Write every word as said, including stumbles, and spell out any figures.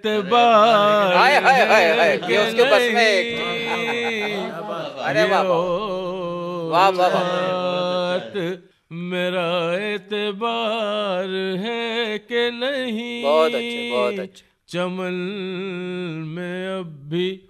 एतबार हाय हाय हाय हाय, है ये कि उसके बस में एक। नहीं, अरे वाह वाह वाह वाह वाह। बात मेरा एतबार है कि नहीं, बहुत अच्छे बहुत अच्छे। चमन में अब भी